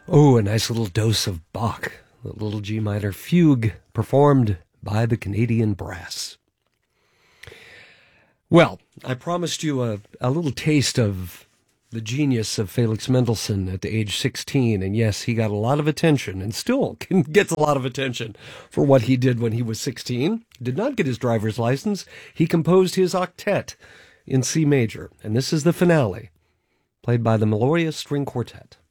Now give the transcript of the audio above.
Oh, a nice little dose of Bach, a little G minor fugue performed by the Canadian Brass. Well, I promised you a little taste of the genius of Felix Mendelssohn at the age 16, and yes, he got a lot of attention, and still gets a lot of attention for what he did when he was 16. Did not get his driver's license. He composed his octet in C major, and this is the finale, played by the Melodia String Quartet.